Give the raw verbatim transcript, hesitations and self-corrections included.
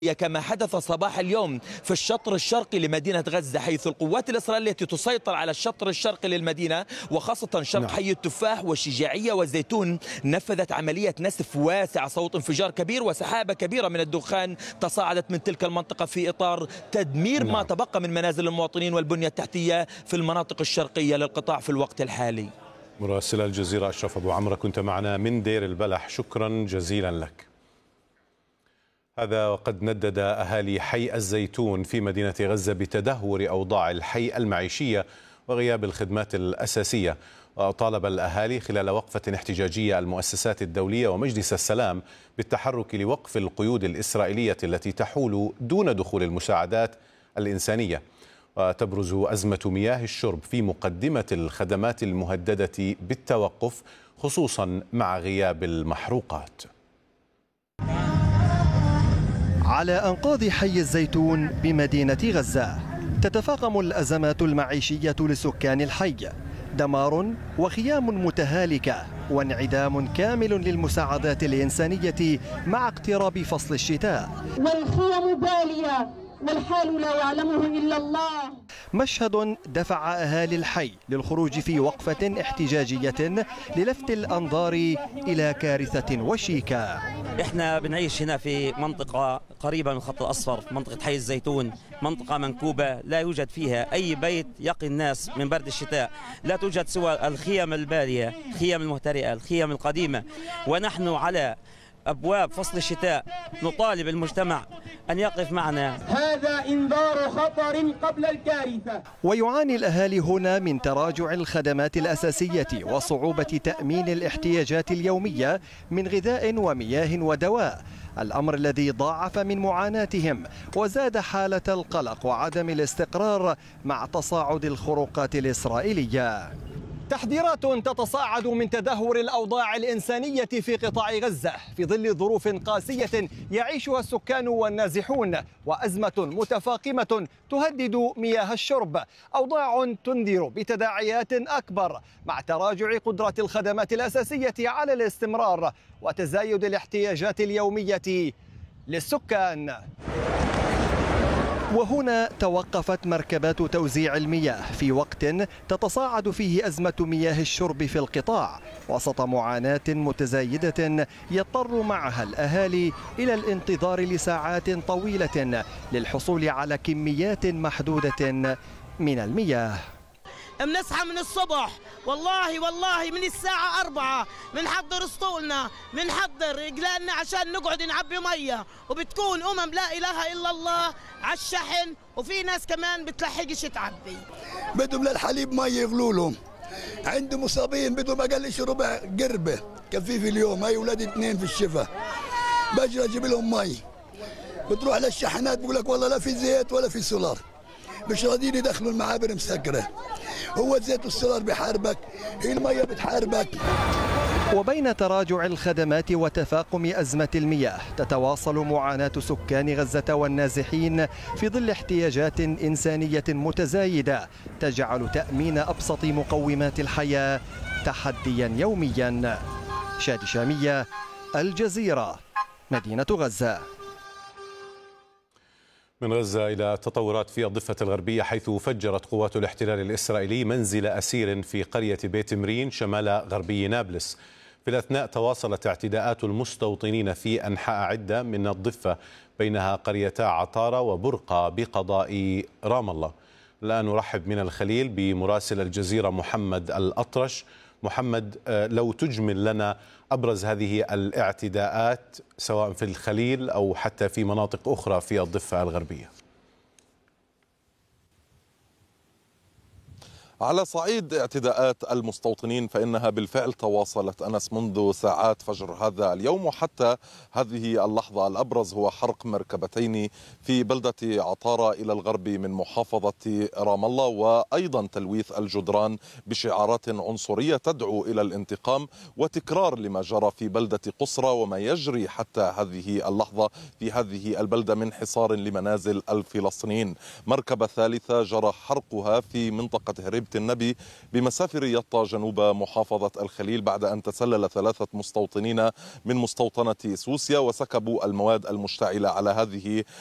كما حدث صباح اليوم في الشطر الشرقي لمدينة غزة، حيث القوات الإسرائيلية التي تسيطر على الشطر الشرقي للمدينة وخاصة شرق نعم. حي التفاح والشجاعية والزيتون نفذت عملية نسف واسعة صوت انفجار كبير وسحابة كبيرة من الدخان تصاعدت من تلك المنطقة في إطار تدمير نعم. ما تبقى من منازل المواطنين والبنية التحتية في المناطق الشرقية للقطاع في الوقت الحالي. مراسل الجزيرة أشرف أبو عمرو كنت معنا من دير البلح، شكرا جزيلا لك. هذا وقد ندد أهالي حي الزيتون في مدينة غزة بتدهور أوضاع الحي المعيشية وغياب الخدمات الأساسية، وطالب الأهالي خلال وقفة احتجاجية المؤسسات الدولية ومجلس السلام بالتحرك لوقف القيود الإسرائيلية التي تحول دون دخول المساعدات الإنسانية. وتبرز أزمة مياه الشرب في مقدمة الخدمات المهددة بالتوقف خصوصا مع غياب المحروقات. على أنقاض حي الزيتون بمدينة غزة تتفاقم الأزمات المعيشية لسكان الحي، دمار وخيام متهالكة وانعدام كامل للمساعدات الإنسانية مع اقتراب فصل الشتاء. والخيم بالية والحال لا يعلمه إلا الله. مشهد دفع أهالي الحي للخروج في وقفة احتجاجية للفت الأنظار إلى كارثة وشيكة. احنا بنعيش هنا في منطقة قريبة من الخط الأصفر، منطقة حي الزيتون، منطقة منكوبة لا يوجد فيها أي بيت يقي الناس من برد الشتاء، لا توجد سوى الخيام البالية، الخيام المهترئة، الخيام القديمة، ونحن على أبواب فصل الشتاء نطالب المجتمع أن يقف معنا. هذا إنذار خطر قبل الكارثة. ويعاني الأهالي هنا من تراجع الخدمات الأساسية وصعوبة تأمين الاحتياجات اليومية من غذاء ومياه ودواء، الأمر الذي ضاعف من معاناتهم وزاد حالة القلق وعدم الاستقرار مع تصاعد الخروقات الإسرائيلية. تحذيرات تتصاعد من تدهور الأوضاع الإنسانية في قطاع غزة في ظل ظروف قاسية يعيشها السكان والنازحون، وأزمة متفاقمة تهدد مياه الشرب، أوضاع تنذر بتداعيات أكبر مع تراجع قدرة الخدمات الأساسية على الاستمرار وتزايد الاحتياجات اليومية للسكان. وهنا توقفت مركبات توزيع المياه في وقت تتصاعد فيه أزمة مياه الشرب في القطاع وسط معاناة متزايدة يضطر معها الأهالي إلى الانتظار لساعات طويلة للحصول على كميات محدودة من المياه. بنصحى من الصبح والله والله من الساعة أربعة بنحضر اسطولنا بنحضر رجلنا عشان نقعد نعبي مية، وبتكون أمم لا إله إلا الله على الشحن، وفي ناس كمان بتلحقش تعبي. بدهم للحليب مية يغلوا لهم، عندي مصابين بدهم أقل ربع قربة كفي في اليوم، هاي أولاد اثنين في الشفا بجري أجيب لهم مي، بتروح للشحنات بقول لك والله لا في زيت ولا في سولار، مش راضيين يدخلوا المعابر مسكرة، هو الزيت والسولار بحاربك، هي المية بتحاربك. وبين تراجع الخدمات وتفاقم أزمة المياه تتواصل معاناة سكان غزة والنازحين في ظل احتياجات إنسانية متزايدة تجعل تأمين أبسط مقومات الحياة تحديا يوميا. شادي شامية، الجزيرة، مدينة غزة. من غزة إلى تطورات في الضفة الغربية، حيث فجرت قوات الاحتلال الإسرائيلي منزل أسير في قرية بيت مرين شمال غربي نابلس. في الأثناء تواصلت اعتداءات المستوطنين في أنحاء عدة من الضفة بينها قريتا عطارة وبرقة بقضاء رام الله. الآن نرحب من الخليل بمراسل الجزيرة محمد الأطرش. محمد، لو تجمل لنا أبرز هذه الاعتداءات سواء في الخليل أو حتى في مناطق أخرى في الضفة الغربية. على صعيد اعتداءات المستوطنين فإنها بالفعل تواصلت أنس منذ ساعات فجر هذا اليوم وحتى هذه اللحظة. الأبرز هو حرق مركبتين في بلدة عطارة إلى الغرب من محافظة رام الله، وأيضا تلويث الجدران بشعارات عنصرية تدعو إلى الانتقام وتكرار لما جرى في بلدة قصرى وما يجري حتى هذه اللحظة في هذه البلدة من حصار لمنازل الفلسطينيين. مركبة ثالثة جرى حرقها في منطقة هرب بيت النبي بمسافر يطا جنوب محافظة الخليل، بعد أن تسلل ثلاثة مستوطنين من مستوطنة سوسيا وسكبوا المواد المشتعلة على هذه